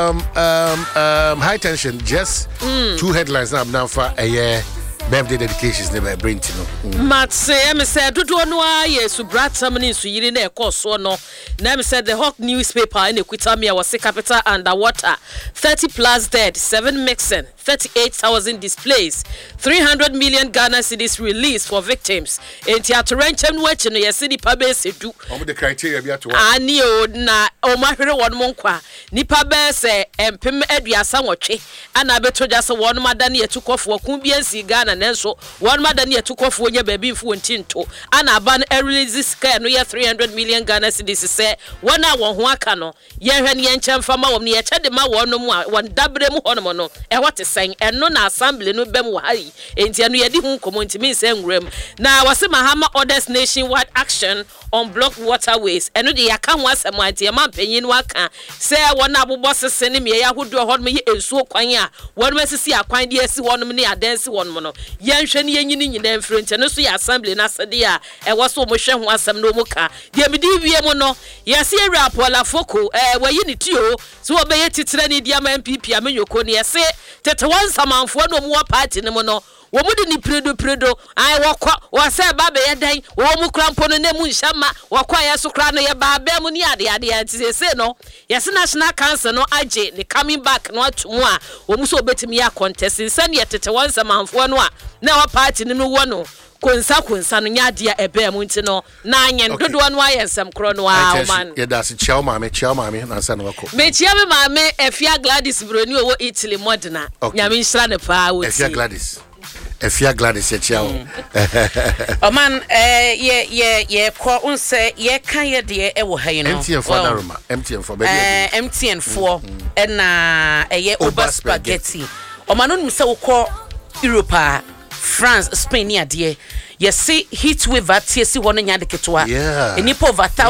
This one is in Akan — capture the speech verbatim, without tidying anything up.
um, um, um, high tension, just mm. two headlines now, now for a year. Birthday dedications never bring to no. Mat say, I said, do do no yes, so brat somebody so you didn't course so no. Now said the Hawk newspaper in Equitamia was a capital underwater. Thirty plus dead, seven mixing, thirty-eight thousand displays, three hundred million Ghana cedis released for victims. In Tiaturenchen watching your city pabese do. Over the criteria be at one. Ani o na o mahire one monkwa. Nipa bese empem eduasa nwotwe. Ana beto just one madani etukofo kumbiensi Ghana nenso one madani etukofo nya baby mfu ntinto. Ana aban e release sky no ye three hundred million Ghana cedis se one a won ho aka no. Ye hwe ne enchemfa ma wom ne ye chede ma won mu a won dabre mu hono no. E what sen eno na assembly no bem wo hayi. Enti anu ye di hu nkomo ntimi nse nwrem. Na wase Mahama orders nationwide action on blocked waterways. Eno de yaka ho asem anti e man panyin waka se won abobọ sese ne me ya hodo ho me ye ensuo kwan a won masisi akwan de asi won ne adansi won mo no yenhwe ne yenyini nyina mfrente no so ya assembly na sede a e wo so mo hwe ho asem no mo ka de me di wie mo no yesi ewra pola foko eh wayi ne tio so obeye titire ne dia ma M P P amenyoko ne yesi tete wan samanfo no mo party ne mo no wo mu de ni predo predo ai wokọ wo se ba be yedan wo mu krampo no ne mu nhama wokọ ya so kra no ye ba ba mu ni ade ade ante se no yes national council no age the coming back no atumu a wo mu so betimi ya contest nsan ye tete wan samanfo no a na wa party no wo no konsa konsa no nya de ebe mu nti no na anyen dodo no ayensem kro no a man ye da se chiao mame chiao mame na nsa no wako me chia me mame Efia Gladys Broni owo Italy modena nyame nhira ne pa wo Efia Gladys Efia Gladys ye chiao o man eh ye ye ye ko unse ye kan ye de e wo ha yi no M T N for Daruma M T N for baby eh M T N for e na eh ye Oba spaghetti o man no se wo ko Europe France Spain ade ye see heat wave at see one nya de ketwa yeah enipo over